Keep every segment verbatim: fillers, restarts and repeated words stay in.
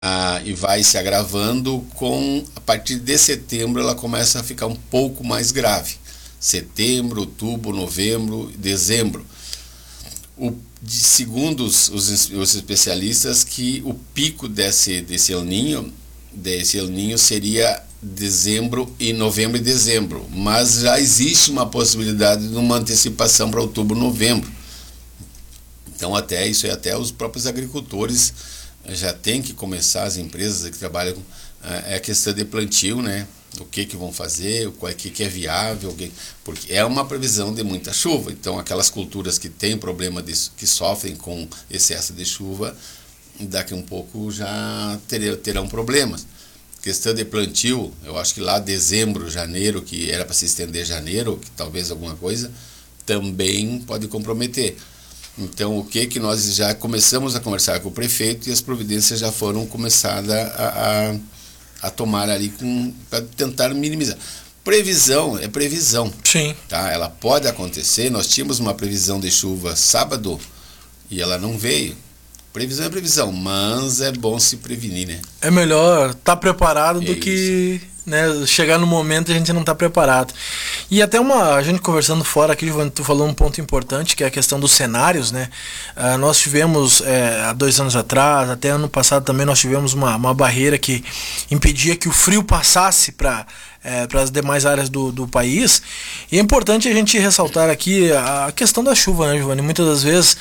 Ah, e vai se agravando com, a partir de setembro ela começa a ficar um pouco mais grave. Setembro, outubro, novembro, dezembro. O, de, segundo os, os, os especialistas, que o pico desse, desse El Niño, desse El Niño seria dezembro e novembro e dezembro, mas já existe uma possibilidade de uma antecipação para outubro, novembro. Então até isso, até os próprios agricultores já tem que começar, as empresas que trabalham com é a questão de plantio, né? O que que vão fazer, o que que é viável, porque é uma previsão de muita chuva. Então aquelas culturas que têm problema de, que sofrem com excesso de chuva, daqui a um pouco já terão, terão problemas. Questão de plantio, eu acho que lá dezembro, janeiro, que era para se estender janeiro, que talvez alguma coisa, também pode comprometer. Então, o que que nós já começamos a conversar com o prefeito e as providências já foram começadas a, a, a tomar ali para tentar minimizar. Previsão é previsão. Sim. Tá? Ela pode acontecer. Nós tínhamos uma previsão de chuva sábado e ela não veio. Previsão é previsão, mas é bom se prevenir, né? É melhor estar tá preparado do é que, né, chegar no momento e a gente não tá preparado. E até uma, a gente conversando fora aqui, Giovanni, tu falou um ponto importante, que é a questão dos cenários, né? Uh, nós tivemos, é, há dois anos atrás, até ano passado também, nós tivemos uma, uma barreira que impedia que o frio passasse para É, para as demais áreas do, do país. E é importante a gente ressaltar aqui a questão da chuva, né, Giovanni? Muitas das vezes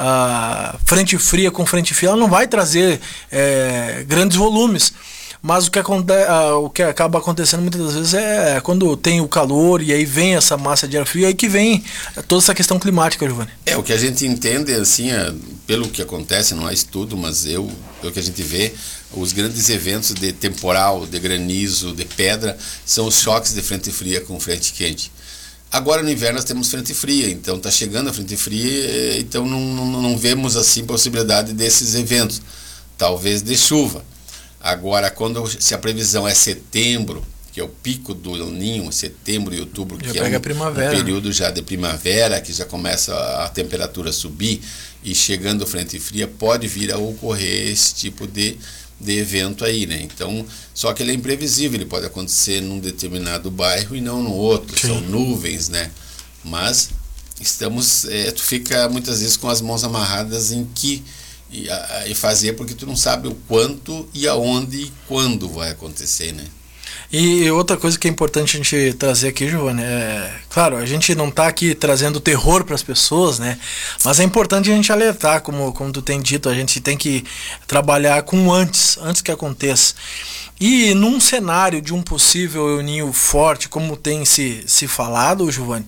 a frente fria com frente fria ela não vai trazer é, grandes volumes. Mas o que, aconte, o que acaba acontecendo muitas das vezes é quando tem o calor e aí vem essa massa de ar frio, aí que vem toda essa questão climática, Giovanni. É, o que a gente entende, assim, é, pelo que acontece, não é estudo, mas eu, pelo que a gente vê, os grandes eventos de temporal, de granizo, de pedra, são os choques de frente fria com frente quente. Agora no inverno nós temos frente fria, então está chegando a frente fria, então não, não, não vemos assim possibilidade desses eventos, talvez de chuva. Agora, quando, se a previsão é setembro, que é o pico do El Niño, setembro e outubro, já que é um, um período já de primavera, que já começa a temperatura subir, e chegando frente fria, pode vir a ocorrer esse tipo de, de evento aí, né? Então, só que ele é imprevisível, ele pode acontecer num determinado bairro e não no outro. Sim. São nuvens, né? Mas estamos, é, tu fica muitas vezes com as mãos amarradas em que E, a, e fazer, porque tu não sabe o quanto e aonde e quando vai acontecer, né? E outra coisa que é importante a gente trazer aqui, Giovanni, é, claro, a gente não está aqui trazendo terror para as pessoas, né? Mas é importante a gente alertar, como, como tu tem dito, a gente tem que trabalhar com antes, antes que aconteça. E num cenário de um possível El Niño forte, como tem se, se falado, Giovanni,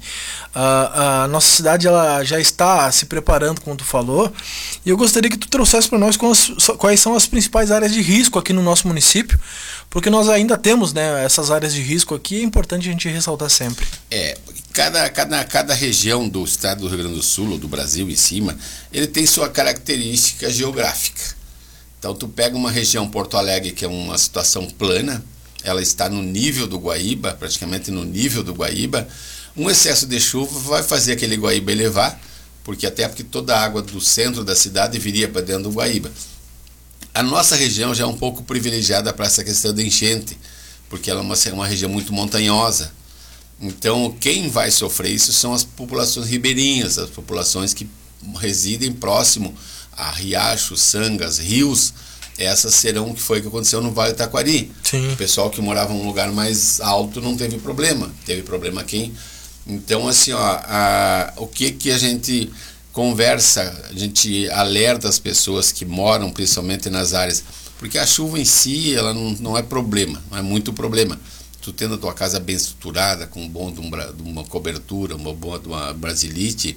a, a nossa cidade ela já está se preparando, como tu falou, e eu gostaria que tu trouxesse para nós quais, quais são as principais áreas de risco aqui no nosso município, porque nós ainda temos, né, essas áreas de risco aqui, é importante a gente ressaltar sempre. É, cada, cada, cada região do estado do Rio Grande do Sul, ou do Brasil em cima, ele tem sua característica geográfica. Então tu pega uma região Porto Alegre, que é uma situação plana, ela está no nível do Guaíba, praticamente no nível do Guaíba. Um excesso de chuva vai fazer aquele Guaíba elevar, porque até porque toda a água do centro da cidade viria para dentro do Guaíba. A nossa região já é um pouco privilegiada para essa questão da enchente, porque ela é uma, uma região muito montanhosa. Então quem vai sofrer isso são as populações ribeirinhas, as populações que residem próximo a riachos, sangas, rios. Essas serão o que foi que aconteceu no Vale do Taquari. Sim. O pessoal que morava em um lugar mais alto não teve problema, teve problema quem. Então assim, ó, a, o que que a gente conversa, a gente alerta as pessoas que moram principalmente nas áreas, porque a chuva em si ela não, não é problema, não é muito problema. Tu tendo a tua casa bem estruturada, com um bom de, um, de uma cobertura, uma boa de uma brasilite,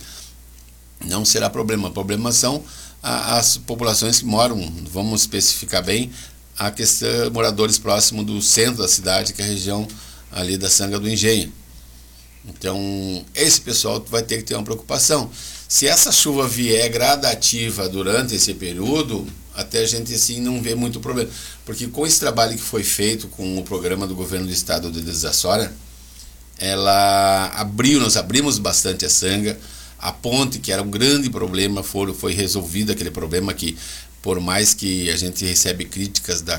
não será problema. O problema são as populações que moram, vamos especificar bem, a questão moradores próximos do centro da cidade, que é a região ali da Sanga do Engenho. Então, esse pessoal vai ter que ter uma preocupação. Se essa chuva vier gradativa durante esse período, até a gente assim não vê muito problema. Porque com esse trabalho que foi feito com o programa do governo do estado de Desassora, ela abriu, nós abrimos bastante a Sanga. A ponte, que era um grande problema, foi, foi resolvido aquele problema que por mais que a gente recebe críticas da